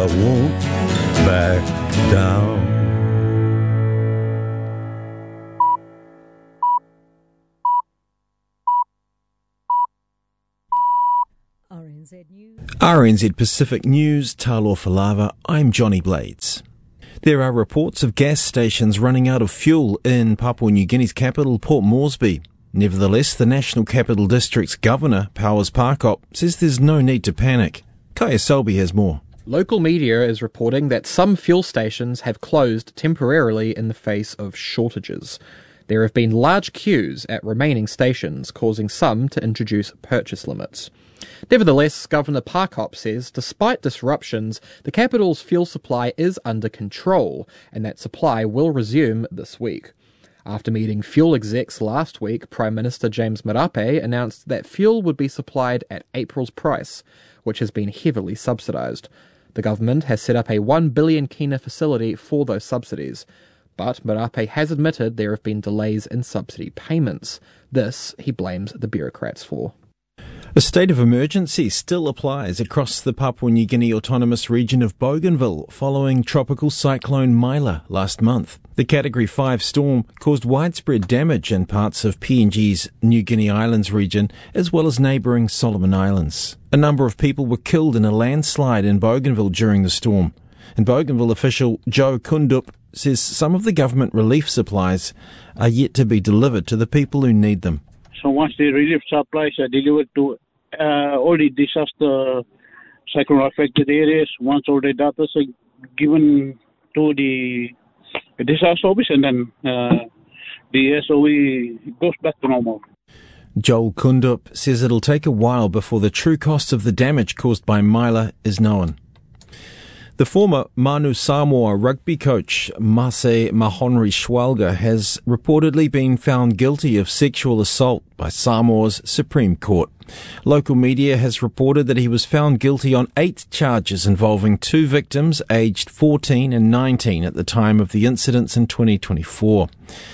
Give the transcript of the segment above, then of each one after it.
won't back down. RNZ Pacific News, Talo Falava, I'm Johnny Blades. There are reports of gas stations running out of fuel in Papua New Guinea's capital, Port Moresby. Nevertheless, the National Capital District's Governor, Powers Parkop, says there's no need to panic. Kaya Selby has more. Local media is reporting that some fuel stations have closed temporarily in the face of shortages. There have been large queues at remaining stations, causing some to introduce purchase limits. Nevertheless, Governor Parkop says despite disruptions, the capital's fuel supply is under control and that supply will resume this week. After meeting fuel execs last week, Prime Minister James Marape announced that fuel would be supplied at April's price, which has been heavily subsidised. The government has set up a 1 billion kina facility for those subsidies. But Marape has admitted there have been delays in subsidy payments. This he blames the bureaucrats for. A state of emergency still applies across the Papua New Guinea autonomous region of Bougainville following tropical cyclone Mila last month. The Category 5 storm caused widespread damage in parts of PNG's New Guinea Islands region as well as neighbouring Solomon Islands. A number of people were killed in a landslide in Bougainville during the storm. And Bougainville official Joe Kundup says some of the government relief supplies are yet to be delivered to the people who need them. So once the relief supplies are delivered to all the disaster cyclone-affected areas, once all the data are given to the disaster office, and then the SOE goes back to normal. Joel Kundup says it'll take a while before the true cost of the damage caused by Mila is known. The former Manu Samoa rugby coach Mase Mahonri Schwalga has reportedly been found guilty of sexual assault by Samoa's Supreme Court. Local media has reported that he was found guilty on 8 charges involving 2 victims aged 14 and 19 at the time of the incidents in 2024.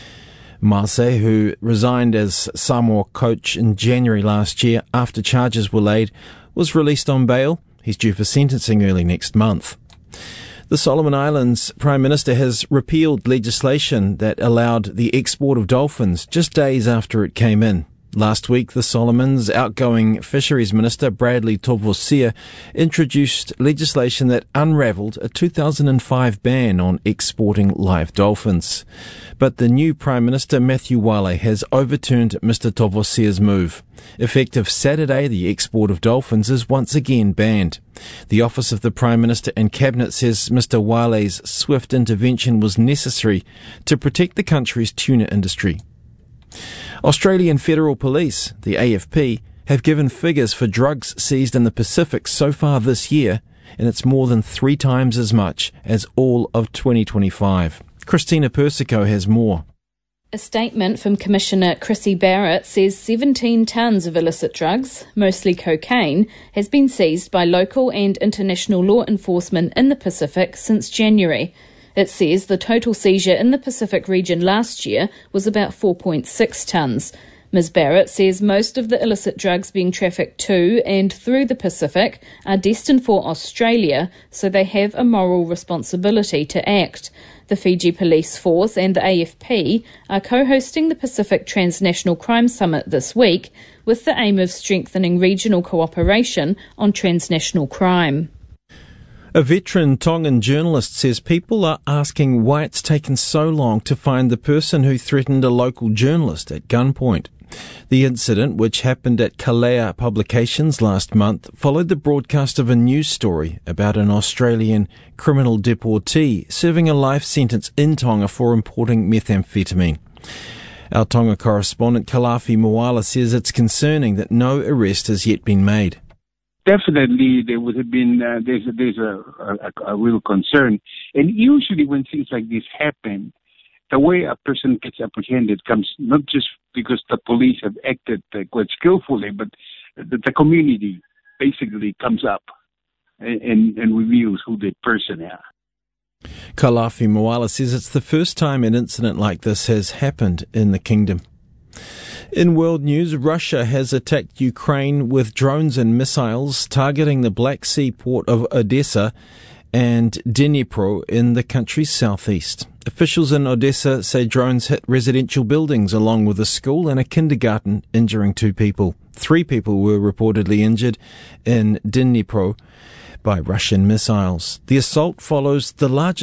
Mase, who resigned as Samoa coach in January last year after charges were laid, was released on bail. He's due for sentencing early next month. The Solomon Islands Prime Minister has repealed legislation that allowed the export of dolphins just days after it came in. Last week, the Solomons' outgoing Fisheries Minister, Bradley Tovosia, introduced legislation that unravelled a 2005 ban on exporting live dolphins. But the new Prime Minister, Matthew Wale, has overturned Mr Tovosia's move. Effective Saturday, the export of dolphins is once again banned. The Office of the Prime Minister and Cabinet says Mr Wale's swift intervention was necessary to protect the country's tuna industry. Australian Federal Police, the AFP, have given figures for drugs seized in the Pacific so far this year, and it's more than 3 times as much as all of 2025. Christina Persico has more. A statement from Commissioner Chrissy Barrett says 17 tonnes of illicit drugs, mostly cocaine, has been seized by local and international law enforcement in the Pacific since January. It says the total seizure in the Pacific region last year was about 4.6 tonnes. Ms Barrett says most of the illicit drugs being trafficked to and through the Pacific are destined for Australia, so they have a moral responsibility to act. The Fiji Police Force and the AFP are co-hosting the Pacific Transnational Crime Summit this week with the aim of strengthening regional cooperation on transnational crime. A veteran Tongan journalist says people are asking why it's taken so long to find the person who threatened a local journalist at gunpoint. The incident, which happened at Kalea Publications last month, followed the broadcast of a news story about an Australian criminal deportee serving a life sentence in Tonga for importing methamphetamine. Our Tonga correspondent Kalafi Moala says it's concerning that no arrest has yet been made. Definitely, there would have been there's a real concern, and usually when things like this happen, the way a person gets apprehended comes not just because the police have acted quite skillfully, but the community basically comes up and reveals who the person is. Kalafi Moala says it's the first time an incident like this has happened in the kingdom. In world news, Russia has attacked Ukraine with drones and missiles targeting the Black Sea port of Odessa and Dnipro in the country's southeast. Officials in Odessa say drones hit residential buildings along with a school and a kindergarten, injuring 2 people. 3 people were reportedly injured in Dnipro by Russian missiles. The assault follows the largest